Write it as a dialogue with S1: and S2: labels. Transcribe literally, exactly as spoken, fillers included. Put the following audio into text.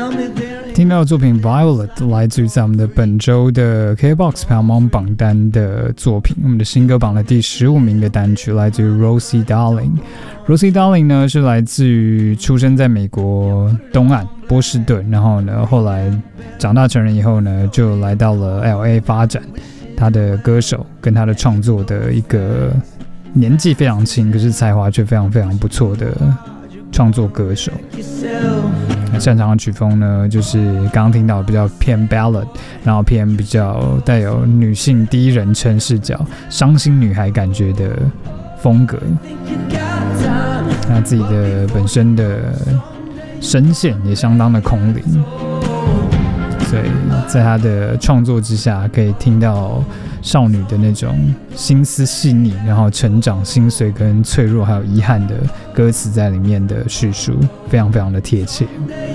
S1: 听到的作品 Violet 来自于在我们的本周的 K B O X 排行榜榜单的作品，我们的新歌榜的第十五名的单曲来自于 Rosie Darling。Rosie Darling 呢是来自于出生在美国东岸波士顿，然后呢后来长大成人以后呢就来到了 L A 发展。他的歌手跟他的创作的一个年纪非常轻，可是才华却非常非常不错的创作歌手。那擅长的曲风呢，就是刚刚听到比较偏 ballad， 然后偏比较带有女性第一人称视角、伤心女孩感觉的风格。那自己的本身的声线也相当的空灵。所以在他的创作之下，可以听到少女的那种心思细腻，然后成长、心碎跟脆弱，还有遗憾的歌词在里面的叙述，非常非常的贴切。